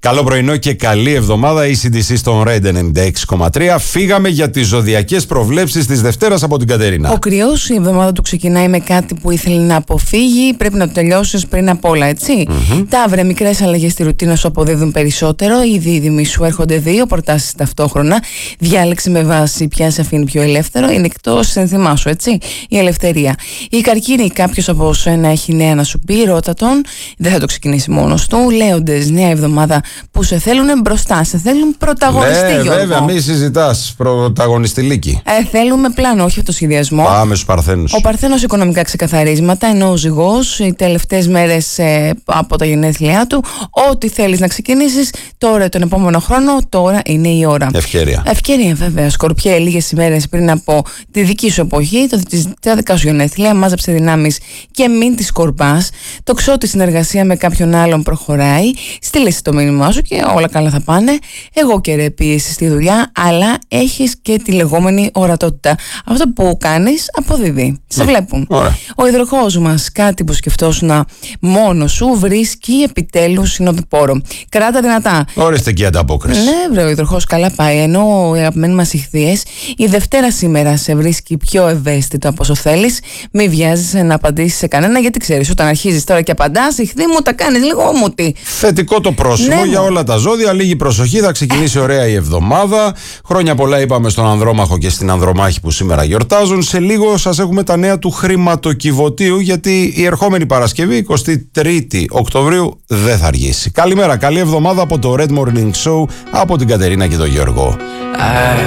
Καλό πρωινό και καλή εβδομάδα. Η CDC στον Red 96,3. Φύγαμε για τις ζωδιακές προβλέψεις της Δευτέρας από την Κατερίνα. Ο Κρυός, η εβδομάδα του ξεκινάει με κάτι που ήθελε να αποφύγει. Πρέπει να το τελειώσεις πριν απ' όλα, έτσι. Ταύρε, μικρές αλλαγές στη ρουτίνα σου αποδίδουν περισσότερο. Οι δίδυμοι σου έρχονται δύο προτάσεις ταυτόχρονα. Διάλεξη με βάση ποια σε αφήνει πιο ελεύθερο. Είναι εκτός συνθημά σου, έτσι. Η ελευθερία. Η Καρκίνη, κάποιος από σένα έχει νέα να σου πει, ρώτα τον. Δεν θα το ξεκινήσει μόνος του. Λέοντες, νέα εβδομάδα που σε θέλουν μπροστά, σε θέλουν πρωταγωνιστή, Γιώργο. Βέβαια, μη συζητάς. Πρωταγωνιστηλίκη. Θέλουμε πλάνο, όχι αυτοσχεδιασμό. Πάμε στους Παρθένους. Ο Παρθένος, οικονομικά ξεκαθαρίσματα, ενώ ο Ζυγός, οι τελευταίες μέρες από τα γενέθλιά του, ό,τι θέλεις να ξεκινήσεις τώρα, τον επόμενο χρόνο, τώρα είναι η ώρα. Ευκαιρία. Ευκαιρία, βέβαια. Σκορπιέ, λίγες ημέρες πριν από τη δική σου εποχή, τα δικά σου γενέθλια, μάζεψε δυνάμεις και μην τις σκορπάς. Το Ξώτη, συνεργασία με κάποιον άλλον προχωράει. Στείλε το μήνυμά σου και όλα καλά θα πάνε. Εγώ και ρε, πίεση στη δουλειά, αλλά έχεις και τη λεγόμενη ορατότητα. Αυτό που κάνεις αποδίδει. Σε βλέπουν. Ωραία. Ο Υδροχόος μας, κάτι που σκεφτόσουν μόνος σου, βρίσκει επιτέλους συνοδοιπόρο. Κράτα δυνατά. Ορίστε και η ανταπόκριση. Ναι, βρε, ο Υδροχόος καλά πάει. Ενώ οι αγαπημένοι μας ηχθείες, η Δευτέρα σήμερα σε βρίσκει πιο ευαίσθητο από όσο θέλεις. Μη βιάζεσαι να απαντήσεις σε κανένα, γιατί ξέρεις, όταν αρχίζεις τώρα και απαντάς, ηχθή μου, τα κάνεις λίγο μούτι. Θετικό το πρόσημο, Ναι, για όλα τα ζώδια. Λίγη προσοχή, θα ξεκινήσει ωραία η εβδομάδα. Χρόνια πολλά είπαμε στον Ανδρόμαχο και στην Ανδρομάχη που σήμερα γιορτάζουν. Σε λίγο σας έχουμε τα νέα του χρηματοκιβωτίου, γιατί η ερχόμενη Παρασκευή, 23η Οκτωβρίου, δεν θα αργήσει. Καλημέρα, καλή εβδομάδα από το Red Morning Show, από την Κατερίνα και τον Γιώργο.